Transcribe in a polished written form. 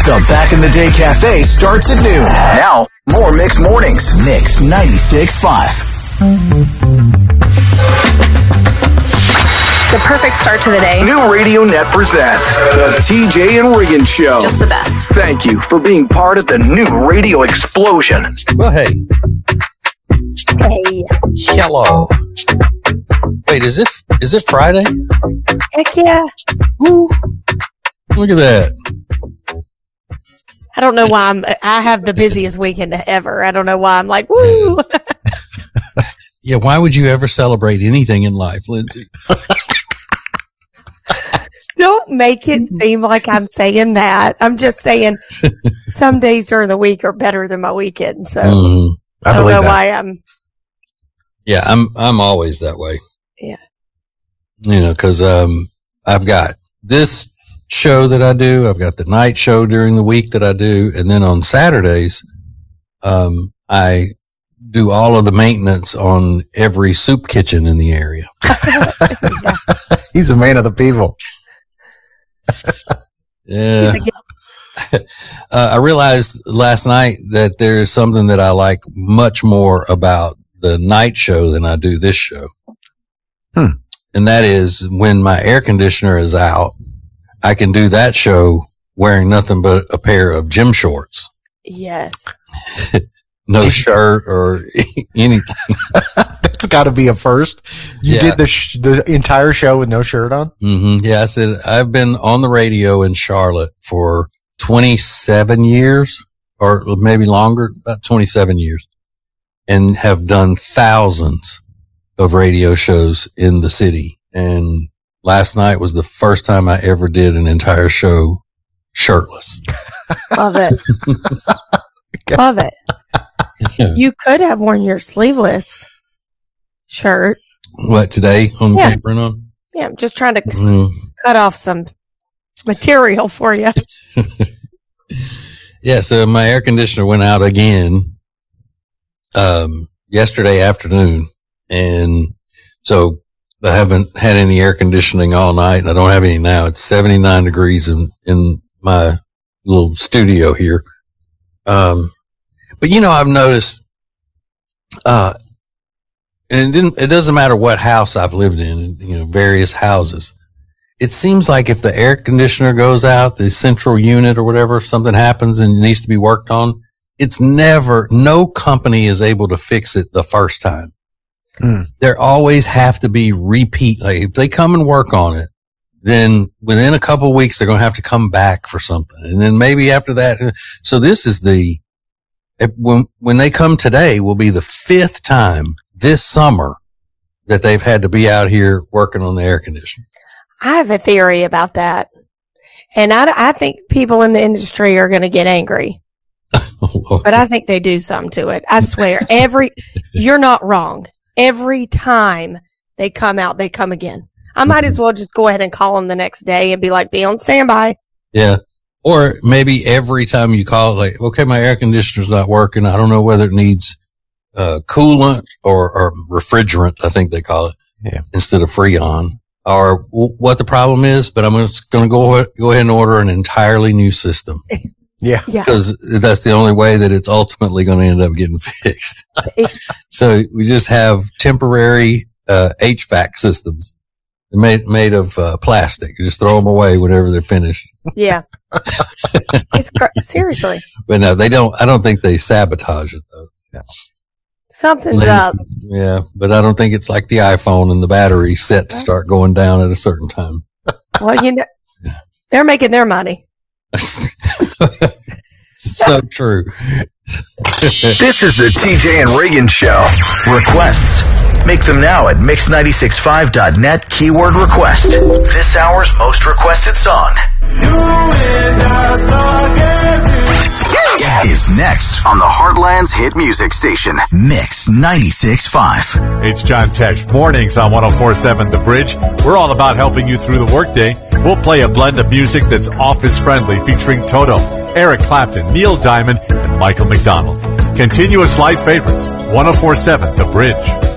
The Back in the Day Cafe starts at noon. Now, more Mix Mornings. Mix 96.5. The perfect start to the day. New Radio Net presents the TJ and Riggin Show. Just the best. Thank you for being part of the new radio explosion. Well, hey. Hey. Hello. Wait, is it Friday? Heck yeah. Woo. Look at that. I don't know why I have the busiest weekend ever. I don't know why I'm like, woo. Yeah, why would you ever celebrate anything in life, Lindsay? Don't make it seem like I'm saying that. I'm just saying some days during the week are better than my weekend. So I don't know why I'm. Yeah, I'm always that way. Yeah. You know, because I've got this show that I do. I've got the night show during the week that I do. And then on Saturdays, I do all of the maintenance on every soup kitchen in the area. He's a man of the people. Yeah. I realized last night that there is something that I like much more about the night show than I do this show. And that is when my air conditioner is out, I can do that show wearing nothing but a pair of gym shorts. Yes. No shirt or anything. That's got to be a first. You did the entire show with no shirt on? Mm-hmm. Yeah, I said I've been on the radio in Charlotte for 27 years or maybe longer, about 27 years, and have done thousands of radio shows in the city. And last night was the first time I ever did an entire show shirtless. Love it. Love it. You could have worn your sleeveless shirt. What, today on Tapering On? Yeah, I'm just trying to cut off some material for you. Yeah, so my air conditioner went out again yesterday afternoon. And so I haven't had any air conditioning all night, and I don't have any now. It's 79 degrees in my little studio here. But you know, I've noticed, and it doesn't matter what house I've lived in, you know, various houses. It seems like if the air conditioner goes out, the central unit or whatever, if something happens and it needs to be worked on, no company is able to fix it the first time. There always have to be repeat. Like if they come and work on it, then within a couple of weeks, they're going to have to come back for something. And then maybe after that. So this is when they come today will be the 5th time this summer that they've had to be out here working on the air conditioner. I have a theory about that. And I think people in the industry are going to get angry. But I think they do something to it. I swear. You're not wrong. Every time they come out, they come again. I might as well just go ahead and call them the next day and be like, be on standby. Yeah. Or maybe every time you call, like, okay, my air conditioner's not working. I don't know whether it needs coolant or refrigerant, I think they call it, instead of Freon, or what the problem is. But I'm just going to go ahead and order an entirely new system. Yeah. Because that's the only way that it's ultimately going to end up getting fixed. So we just have temporary HVAC systems made of plastic. You just throw them away whenever they're finished. Yeah. Seriously. But no, they don't. I don't think they sabotage it though. No. Something's up. Yeah, but I don't think it's like the iPhone and the battery set to start going down at a certain time. Well, you know, they're making their money. So true. This is the TJ and Riggin Show. Requests. Make them now at mix965.net keyword request. This hour's most requested song is next on the Heartland's hit music station, Mix 96.5. It's John Tesh. Mornings on 104.7 The Bridge. We're all about helping you through the workday. We'll play a blend of music that's office-friendly featuring Toto, Eric Clapton, Neil Diamond, and Michael McDonald. Continuous light favorites. 104.7 The Bridge.